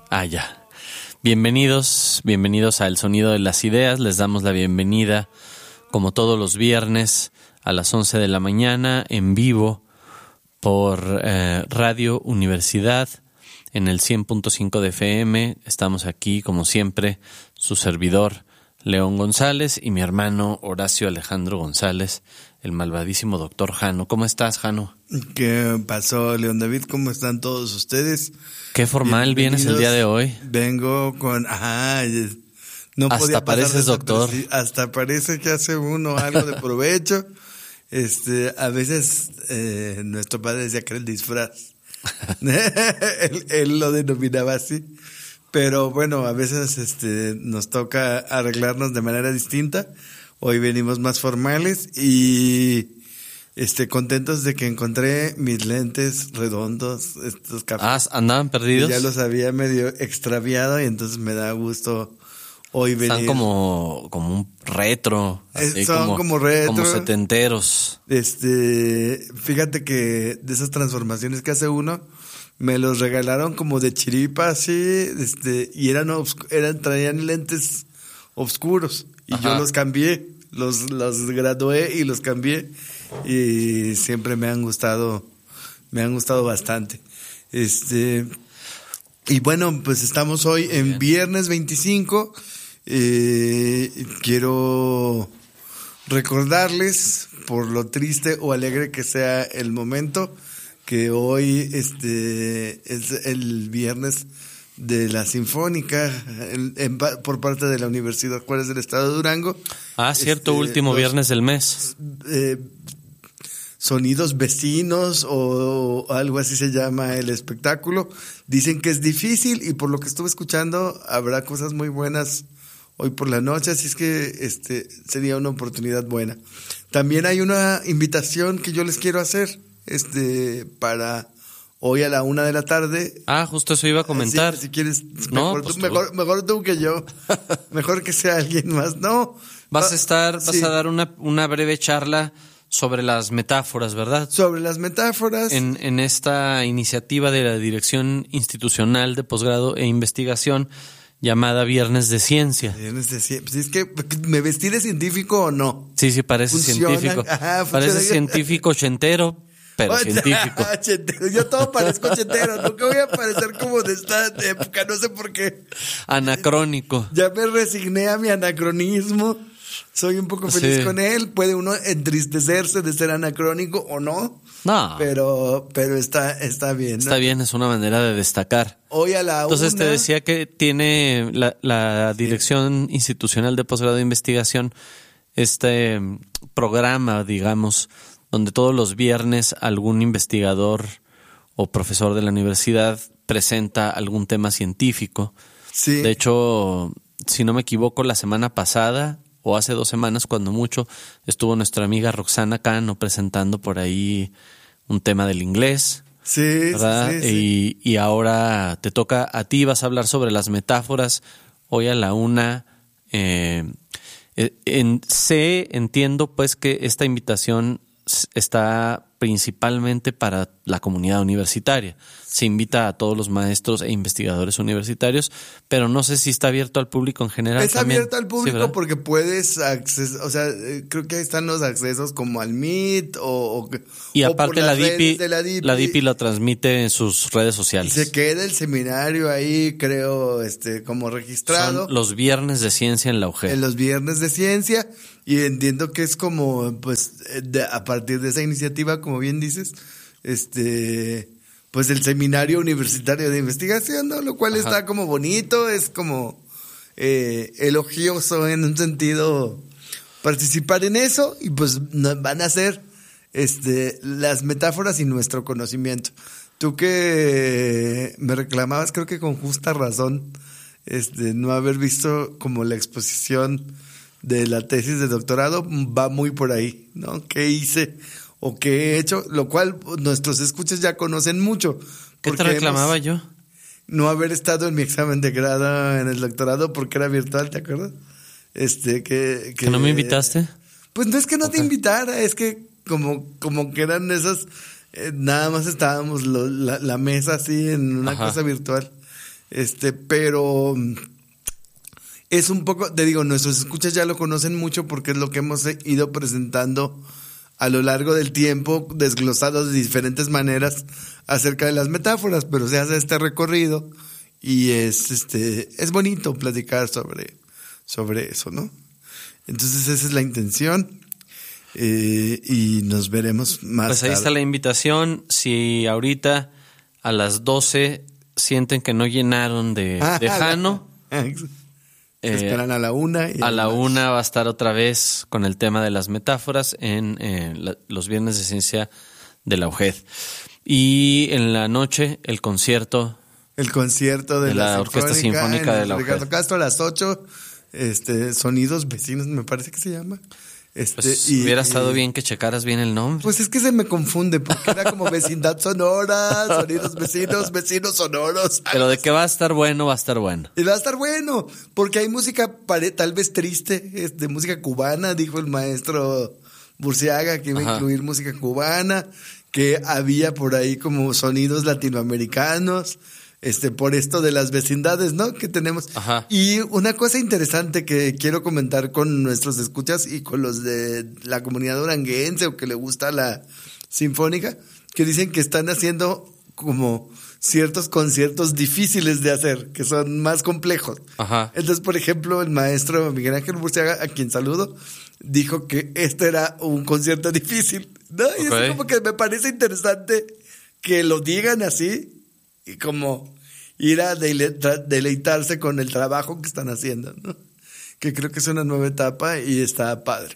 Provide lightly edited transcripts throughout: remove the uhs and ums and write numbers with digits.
Ya. Bienvenidos a El Sonido de las Ideas. Les damos la bienvenida, como todos los viernes, a las 11 de la mañana, en vivo, por Radio Universidad, en el 100.5 de FM. Estamos aquí, como siempre, su servidor, León González, y mi hermano Horacio Alejandro González, el malvadísimo doctor Jano. ¿Cómo estás, Jano? ¿Qué pasó, León David? ¿Cómo están todos ustedes? Qué formal vienes el día de hoy. Vengo con... no hasta podía pareces doctor. Hasta parece que hace uno algo de provecho. A veces nuestro padre decía que era el disfraz. él lo denominaba así. Pero bueno, a veces nos toca arreglarnos de manera distinta. Hoy venimos más formales y contentos de que encontré mis lentes redondos, estos cafés. ¿Andaban perdidos? Ya los había medio extraviado y entonces me da gusto hoy venir. Están como un retro. Son como retro. Como setenteros. Fíjate que de esas transformaciones que hace uno, me los regalaron como de chiripa, así, y traían lentes oscuros. Y Yo los cambié, los gradué y los cambié. Y siempre me han gustado bastante. Y bueno, pues estamos hoy en viernes 25. Quiero recordarles, por lo triste o alegre que sea el momento, que hoy es el viernes de la Sinfónica por parte de la Universidad Juárez del Estado de Durango. Cierto, último viernes del mes. Sonidos vecinos o algo así se llama el espectáculo. Dicen que es difícil y por lo que estuve escuchando habrá cosas muy buenas hoy por la noche, así es que sería una oportunidad buena. También hay una invitación que yo les quiero hacer para hoy a la 1 de la tarde. Justo eso iba a comentar. Si quieres, no, mejor tú que yo. Mejor que sea alguien más. No. Vas a dar una breve charla sobre las metáforas, ¿verdad? Sobre las metáforas. En esta iniciativa de la Dirección Institucional de Posgrado e Investigación llamada Viernes de Ciencia. Viernes de Ciencia. ¿Es que me vestí de científico o no? Sí, parece científico. Parece científico ochentero, pero científico. Yo todo parezco ochentero. Nunca voy a parecer como de esta época, no sé por qué. Anacrónico. Ya me resigné a mi anacronismo. Soy un poco feliz con él. Puede uno entristecerse de ser anacrónico o no. No. Pero está bien, ¿no? Está bien, es una manera de destacar. Hoy a la 1. Entonces te decía que tiene la Dirección Institucional de Posgrado de Investigación este programa, digamos, donde todos los viernes algún investigador o profesor de la universidad presenta algún tema científico. Sí. De hecho, si no me equivoco, la semana pasada o hace 2 semanas, cuando mucho, estuvo nuestra amiga Roxana Cano presentando por ahí un tema del inglés. Sí, ¿verdad? Sí. Y ahora te toca a ti, vas a hablar sobre las metáforas hoy a la 1. Entiendo pues que esta invitación está principalmente para la comunidad universitaria. Se invita a todos los maestros e investigadores universitarios, pero no sé si está abierto al público en general. Es también abierto al público, ¿sí, porque puedes acceder, o sea, creo que ahí están los accesos como al Meet y aparte la DIPI. La DIPI lo transmite en sus redes sociales. Y se queda el seminario ahí, creo, como registrado. Son los viernes de ciencia en la UGEL. En los viernes de ciencia, y entiendo que es como, pues, a partir de esa iniciativa, como bien dices, pues el seminario universitario de investigación, ¿no? Lo cual está como bonito, es como elogioso en un sentido participar en eso, y pues van a ser las metáforas y nuestro conocimiento. Tú que me reclamabas, creo que con justa razón, no haber visto como la exposición de la tesis de doctorado, va muy por ahí, ¿no? ¿Qué hice o qué he hecho? Lo cual nuestros escuchas ya conocen mucho. ¿Qué te reclamaba yo? No haber estado en mi examen de grado en el doctorado porque era virtual, ¿te acuerdas? Que no me invitaste. Pues no es que no te invitara, es que como que eran esas, nada más estábamos la mesa así en una cosa virtual. Pero es un poco, te digo, nuestros escuchas ya lo conocen mucho porque es lo que hemos ido presentando a lo largo del tiempo, desglosado de diferentes maneras acerca de las metáforas, pero se hace este recorrido y es bonito platicar sobre eso, ¿no? Entonces esa es la intención y nos veremos más Pues ahí tarde. está la invitación. Si ahorita a las 12 sienten que no llenaron de Jano, esperan a la 1. A la 1 va a estar otra vez con el tema de las metáforas en los viernes de ciencia de la UGED. Y en la noche el concierto. El concierto de la Orquesta Sinfónica de la UGED. Ricardo Castro a las 8. Sonidos Vecinos, me parece que se llama. Pues hubiera estado bien que checaras bien el nombre. Pues es que se me confunde, porque era como vecindad sonora, sonidos vecinos, vecinos sonoros. Pero de que va a estar bueno, va a estar bueno. Y va a estar bueno, porque hay música tal vez triste, de música cubana, dijo el maestro Burciaga, que iba a incluir música cubana, que había por ahí como sonidos latinoamericanos. Por esto de las vecindades, ¿no? Que tenemos. Ajá. Y una cosa interesante que quiero comentar con nuestros escuchas y con los de la comunidad duranguense o que le gusta la sinfónica, que dicen que están haciendo como ciertos conciertos difíciles de hacer, que son más complejos. Ajá. Entonces, por ejemplo, el maestro Miguel Ángel Burciaga, a quien saludo, dijo que este era un concierto difícil, ¿no? Y es como que me parece interesante que lo digan así, y como ir a deleitarse con el trabajo que están haciendo, ¿no? Que creo que es una nueva etapa y está padre.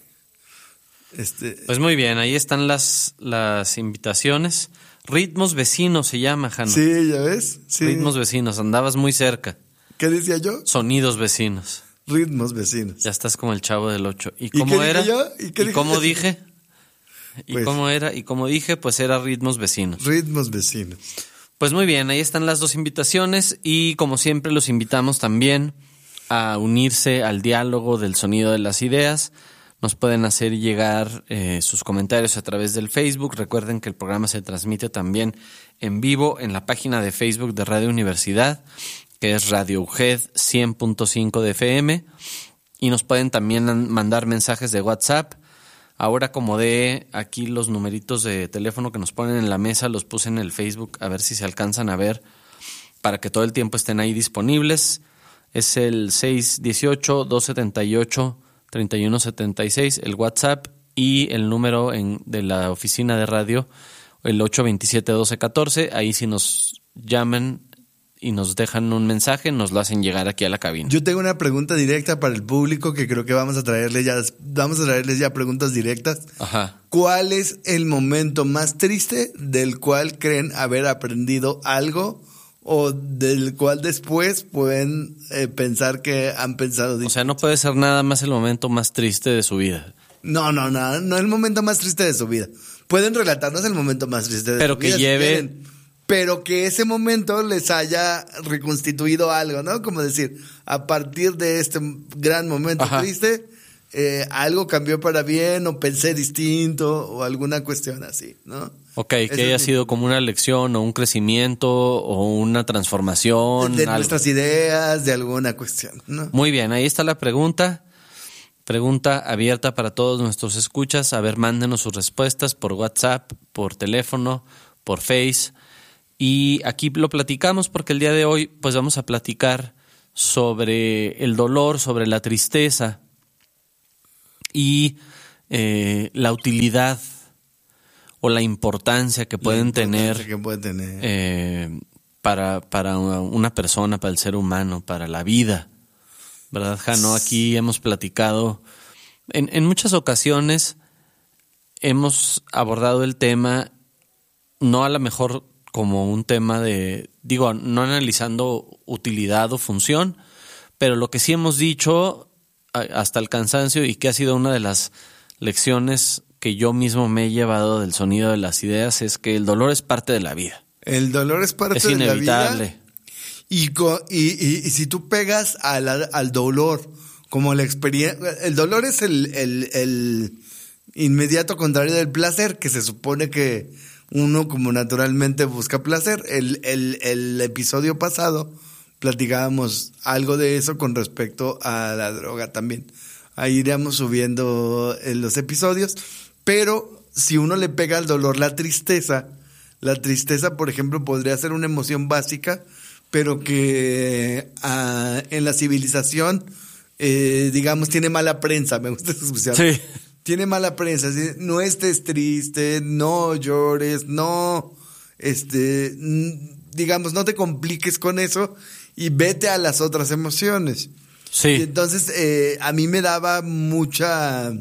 Pues muy bien, ahí están las invitaciones. Ritmos Vecinos se llama, Jano. Sí, ¿ya ves? Sí. Ritmos Vecinos, andabas muy cerca. ¿Qué decía yo? Sonidos Vecinos. Ritmos Vecinos. Ya estás como el Chavo del 8. ¿Y cómo era? Yo? ¿Y cómo dije? ¿Y pues, cómo era? Y como dije, pues era Ritmos Vecinos. Ritmos Vecinos. Pues muy bien, ahí están las dos invitaciones y como siempre los invitamos también a unirse al diálogo del sonido de las ideas. Nos pueden hacer llegar sus comentarios a través del Facebook. Recuerden que el programa se transmite también en vivo en la página de Facebook de Radio Universidad, que es Radio UGED 100.5 de FM. Y nos pueden también mandar mensajes de WhatsApp. Ahora acomodé aquí los numeritos de teléfono que nos ponen en la mesa, los puse en el Facebook a ver si se alcanzan a ver para que todo el tiempo estén ahí disponibles. Es el 618-278-3176, el WhatsApp, y el número de la oficina de radio, el 827-1214. Ahí si nos llaman y nos dejan un mensaje, nos lo hacen llegar aquí a la cabina. Yo tengo una pregunta directa para el público que creo que vamos a traerles ya preguntas directas. Ajá. ¿Cuál es el momento más triste del cual creen haber aprendido algo o del cual después pueden pensar que han pensado? O sea, no puede ser nada más el momento más triste de su vida. No el momento más triste de su vida. Pueden relatarnos el momento más triste de pero su vida. Pero que lleve... Si quieren, pero que ese momento les haya reconstituido algo, ¿no? Como decir, a partir de este gran momento triste, algo cambió para bien o pensé distinto o alguna cuestión así, ¿no? Ok, que haya sido como una lección o un crecimiento o una transformación. De nuestras ideas, de alguna cuestión, ¿no? Muy bien, ahí está la pregunta. Pregunta abierta para todos nuestros escuchas. A ver, mándenos sus respuestas por WhatsApp, por teléfono, por Face. Y aquí lo platicamos porque el día de hoy pues vamos a platicar sobre el dolor, sobre la tristeza y la utilidad o la importancia que pueden tener para una persona, para el ser humano, para la vida. ¿Verdad, Jano? Aquí hemos platicado, en muchas ocasiones hemos abordado el tema, no a lo mejor como un tema no analizando utilidad o función, pero lo que sí hemos dicho hasta el cansancio y que ha sido una de las lecciones que yo mismo me he llevado del sonido de las ideas es que el dolor es parte de la vida. El dolor es parte de la vida. Es inevitable. Y si tú pegas al dolor como la experiencia, el dolor es el inmediato contrario del placer, que se supone que uno como naturalmente busca placer. El episodio pasado platicábamos algo de eso con respecto a la droga también. Ahí iríamos subiendo los episodios, pero si uno le pega al dolor la tristeza, por ejemplo, podría ser una emoción básica, pero que en la civilización, digamos, tiene mala prensa, me gusta esa expresión. Sí. Tiene mala prensa, ¿sí? No estés triste, no llores, no, digamos, no te compliques con eso y vete a las otras emociones. Sí. Y entonces, a mí me daba mucha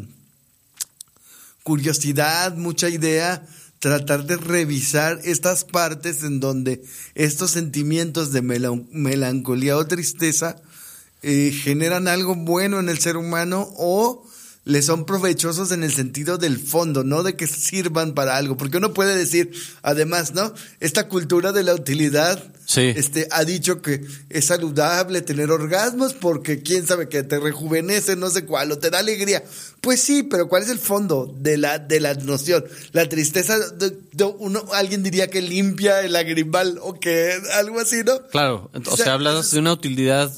curiosidad, mucha idea, tratar de revisar estas partes en donde estos sentimientos de melancolía o tristeza generan algo bueno en el ser humano o le son provechosos en el sentido del fondo, no de que sirvan para algo, porque uno puede decir, además, ¿no? Esta cultura de la utilidad, sí, ha dicho que es saludable tener orgasmos porque quién sabe que te rejuvenece, no sé cuál, o te da alegría. Pues sí, pero ¿cuál es el fondo de la noción? La tristeza, alguien diría que limpia el lagrimal o que algo así, ¿no? Claro, o sea, hablas de una utilidad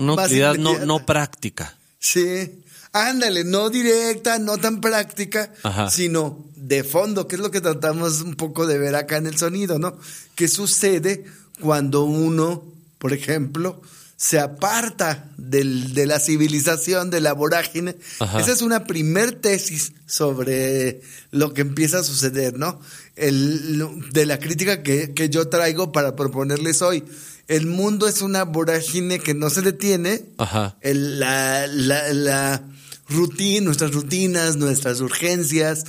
no práctica. Sí. Ándale, no directa, no tan práctica, ajá, sino de fondo, que es lo que tratamos un poco de ver acá en el sonido, ¿no? ¿Qué sucede cuando uno, por ejemplo, se aparta de la civilización, de la vorágine? Ajá. Esa es una primer tesis sobre lo que empieza a suceder, ¿no? De la crítica que yo traigo para proponerles hoy. El mundo es una vorágine que no se detiene. Ajá. La rutina, nuestras rutinas, nuestras urgencias,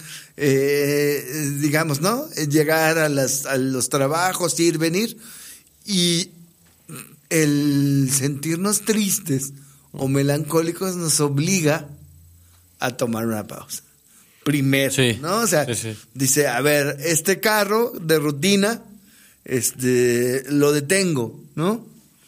digamos, ¿no? Llegar a los trabajos, ir, venir. Y el sentirnos tristes o melancólicos nos obliga a tomar una pausa. Primero, sí, ¿no? O sea, sí. Dice, a ver, este carro de rutina, lo detengo, ¿no?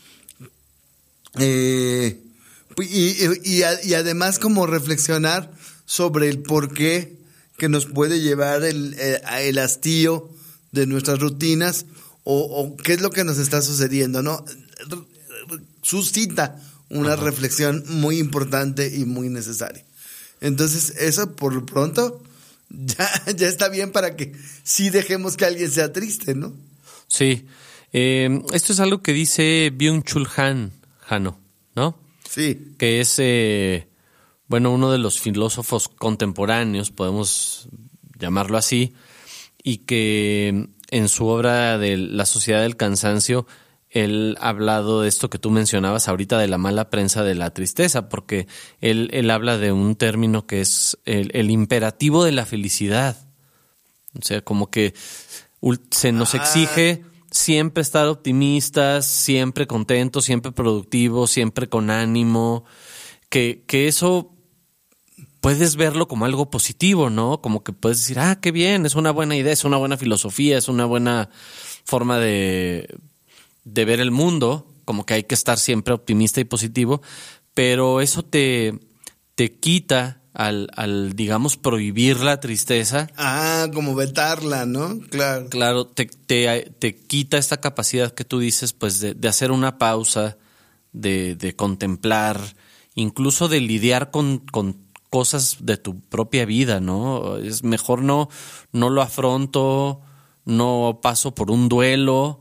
Y además como reflexionar sobre el porqué que nos puede llevar el hastío de nuestras rutinas o qué es lo que nos está sucediendo, ¿no? Suscita una ajá, reflexión muy importante y muy necesaria. Entonces eso por lo pronto ya está bien para que sí dejemos que alguien sea triste, ¿no? Sí, esto es algo que dice Byung-Chul Han, ¿no? Sí. Que es, uno de los filósofos contemporáneos, podemos llamarlo así, y que en su obra de La Sociedad del Cansancio, él ha hablado de esto que tú mencionabas ahorita, de la mala prensa de la tristeza, porque él habla de un término que es el imperativo de la felicidad. O sea, como que se nos exige siempre estar optimistas, siempre contentos, siempre productivos, siempre con ánimo, que eso puedes verlo como algo positivo, ¿no? Como que puedes decir, qué bien, es una buena idea, es una buena filosofía, es una buena forma de ver el mundo, como que hay que estar siempre optimista y positivo, pero eso te quita al digamos, prohibir la tristeza. Como vetarla, ¿no? Claro. Claro, te quita esta capacidad que tú dices, pues, de hacer una pausa, de contemplar, incluso de lidiar con cosas de tu propia vida, ¿no? Es mejor no lo afronto, no paso por un duelo,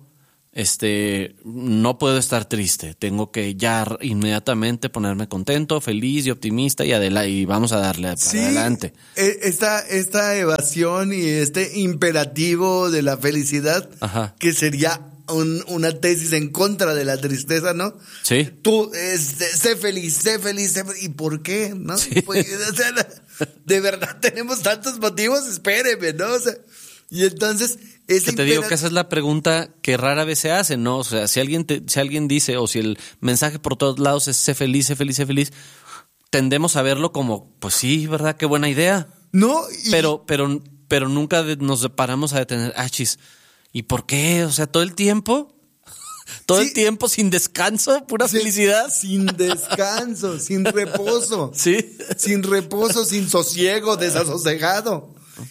no puedo estar triste, tengo que ya inmediatamente ponerme contento, feliz y optimista y vamos a darle para adelante. Esta evasión y este imperativo de la felicidad, ajá, que sería una tesis en contra de la tristeza, ¿no? Sí. Tú, sé feliz. ¿Y por qué? ¿No? Sí. Pues, o sea, de verdad tenemos tantos motivos, espéreme, ¿no? O sea, y entonces que te digo que esa es la pregunta que rara vez se hace, ¿no? O sea, si alguien dice, o si el mensaje por todos lados es sé feliz, tendemos a verlo como, pues sí, ¿verdad? Qué buena idea. No, pero nunca nos paramos a detener, ¿y por qué? O sea, todo el tiempo el tiempo sin descanso, pura felicidad. Sin descanso, sin reposo. Sí. Sin reposo, sin sosiego, desasosegado.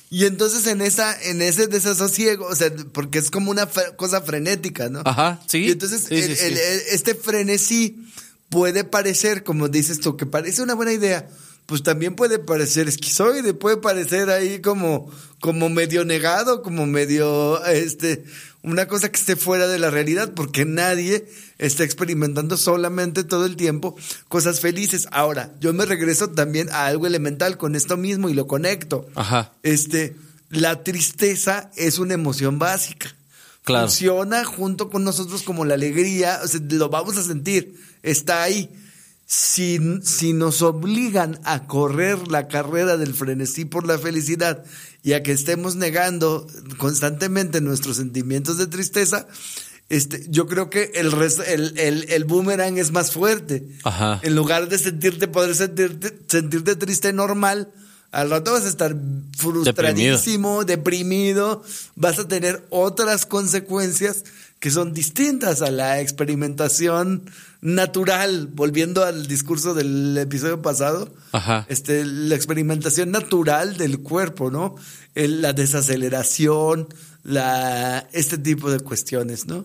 Y entonces en ese desasosiego, o sea, porque es como una cosa frenética, ¿no? Ajá, sí. Y entonces Sí, sí, sí. este frenesí puede parecer, como dices tú, que parece una buena idea, pues también puede parecer esquizoide, puede parecer ahí como medio negado, como medio, una cosa que esté fuera de la realidad, porque nadie está experimentando solamente todo el tiempo cosas felices. Ahora, yo me regreso también a algo elemental con esto mismo y lo conecto. Ajá. La tristeza es una emoción básica. Claro. Funciona junto con nosotros como la alegría, o sea, lo vamos a sentir, está ahí. Si nos obligan a correr la carrera del frenesí por la felicidad y a que estemos negando constantemente nuestros sentimientos de tristeza, yo creo que el boomerang es más fuerte. Ajá. En lugar de sentirte triste normal, al rato vas a estar frustradísimo, deprimido, vas a tener otras consecuencias que son distintas a la experimentación natural, volviendo al discurso del episodio pasado. Ajá. La experimentación natural del cuerpo, ¿no? La desaceleración, este tipo de cuestiones, ¿no?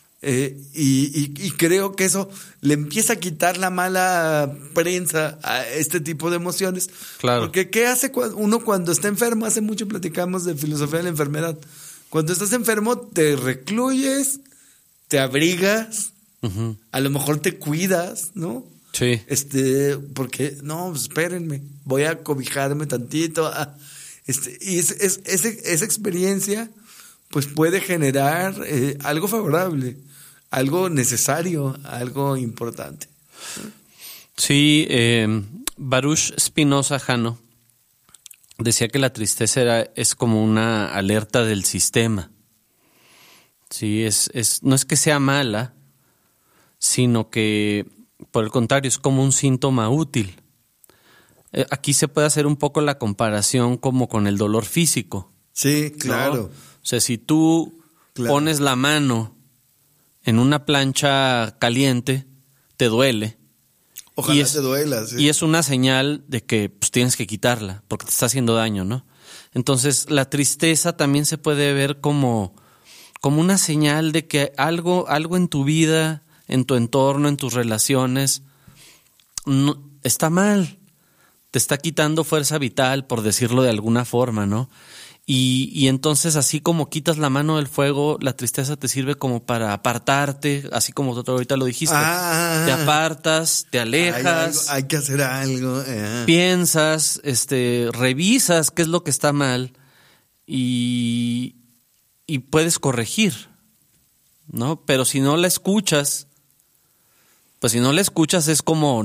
Y creo que eso le empieza a quitar la mala prensa a este tipo de emociones. Claro. Porque ¿qué hace uno cuando está enfermo? Hace mucho platicamos de filosofía de la enfermedad. Cuando estás enfermo te recluyes, te abrigas, uh-huh. A lo mejor te cuidas, ¿no? Sí. Porque, no, pues espérenme, voy a cobijarme tantito. Y esa experiencia pues puede generar algo favorable, algo necesario, algo importante. Sí, Baruch Spinoza Jano decía que la tristeza es como una alerta del sistema. Sí, no es que sea mala, sino que, por el contrario, es como un síntoma útil. Aquí se puede hacer un poco la comparación como con el dolor físico. Sí, claro. ¿No? O sea, si tú pones la mano en una plancha caliente, te duele. Ojalá te duela, sí. Y es una señal de que pues, tienes que quitarla, porque te está haciendo daño, ¿no? Entonces, la tristeza también se puede ver como una señal de que algo en tu vida, en tu entorno, en tus relaciones, no, está mal. Te está quitando fuerza vital, por decirlo de alguna forma, ¿no? Y entonces, así como quitas la mano del fuego, la tristeza te sirve como para apartarte, así como tú ahorita lo dijiste. Te apartas, te alejas. Hay que hacer algo. Piensas, revisas qué es lo que está mal y puedes corregir, ¿no? Pero si no la escuchas, pues si no la escuchas es como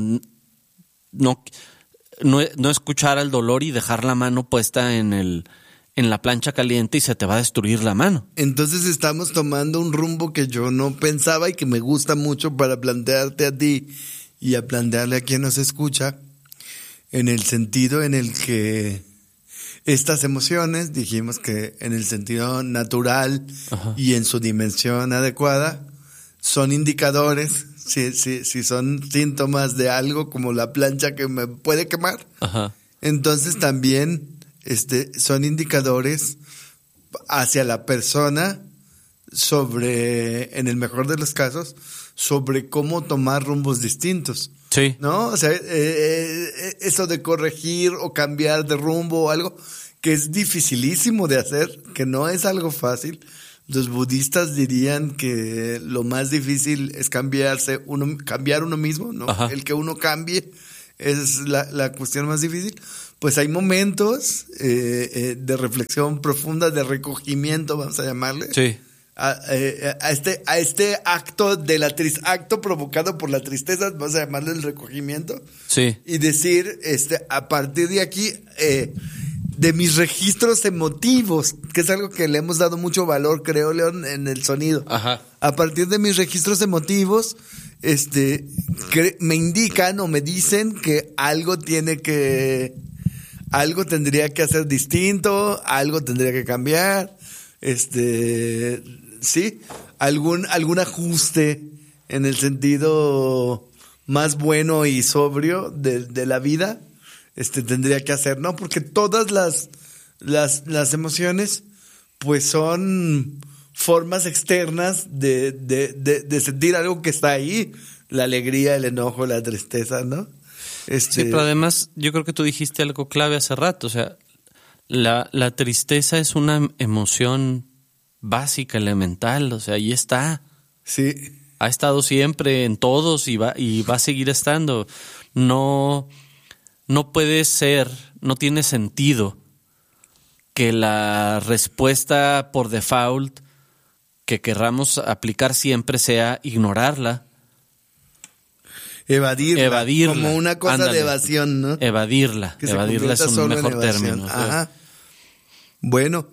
no escuchar al dolor y dejar la mano puesta en la plancha caliente y se te va a destruir la mano. Entonces estamos tomando un rumbo que yo no pensaba y que me gusta mucho para plantearte a ti y a plantearle a quien nos escucha, en el sentido en el que estas emociones, dijimos que en el sentido natural, ajá, y en su dimensión adecuada, son indicadores, si son síntomas de algo como la plancha que me puede quemar, ajá, entonces también son indicadores hacia la persona sobre, en el mejor de los casos, sobre cómo tomar rumbos distintos. Sí. ¿No? O sea, eso de corregir o cambiar de rumbo o algo que es dificilísimo de hacer, que no es algo fácil. Los budistas dirían que lo más difícil es cambiar uno mismo, ¿no? Ajá. El que uno cambie es la cuestión más difícil. Pues hay momentos de reflexión profunda, de recogimiento, vamos a llamarle. Sí. A este acto acto provocado por la tristeza, vamos a llamarle el recogimiento. Sí. Y decir, a partir de aquí, de mis registros emotivos, que es algo que le hemos dado mucho valor, creo, León, en el sonido. Ajá. A partir de mis registros emotivos, me indican o me dicen que algo tendría que hacer distinto, algo tendría que cambiar, sí, algún ajuste en el sentido más bueno y sobrio de la vida, tendría que hacer, ¿no? Porque todas las emociones pues son formas externas de sentir algo que está ahí, la alegría, el enojo, la tristeza, ¿no? Sí, pero además yo creo que tú dijiste algo clave hace rato, o sea, la tristeza es una emoción básica, elemental, o sea, ahí está. Sí. Ha estado siempre en todos y va a seguir estando. No puede ser, no tiene sentido que la respuesta por default que querramos aplicar siempre sea ignorarla. Evadirla. Como una cosa ándale, de evasión, ¿no? Evadirla es un mejor término. Ajá. Bueno,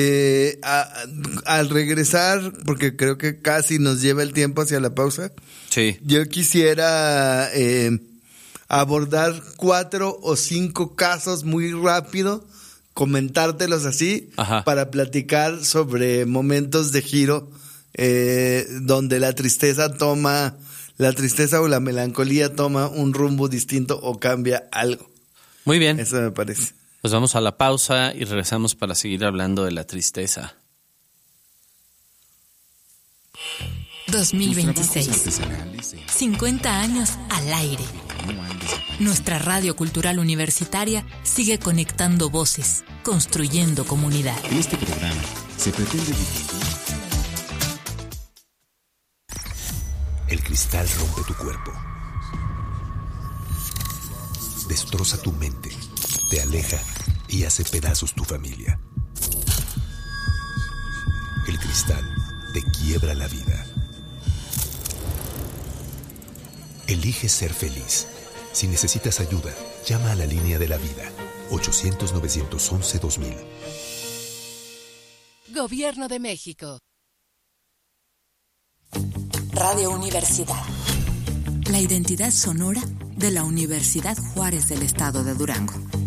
al regresar, porque creo que casi nos lleva el tiempo hacia la pausa, sí. Yo quisiera abordar 4 o 5 casos muy rápido, comentártelos así, ajá, para platicar sobre momentos de giro donde la tristeza o la melancolía toma un rumbo distinto o cambia algo. Muy bien. Eso me parece. Pues vamos a la pausa y regresamos para seguir hablando de la tristeza. 2026. 50 años al aire. Nuestra radio cultural universitaria sigue conectando voces, construyendo comunidad. En este programa se pretende difundir. El cristal rompe tu cuerpo. Destroza tu mente, te aleja y hace pedazos tu familia. El cristal te quiebra la vida. Elige ser feliz. Si necesitas ayuda, llama a la línea de la vida, 800-911-2000. Gobierno de México. Radio Universidad. La identidad sonora de la Universidad Juárez del Estado de Durango.